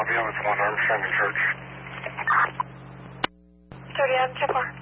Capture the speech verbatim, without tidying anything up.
Lafayette with one Armstrong and Church. thirty on ten four.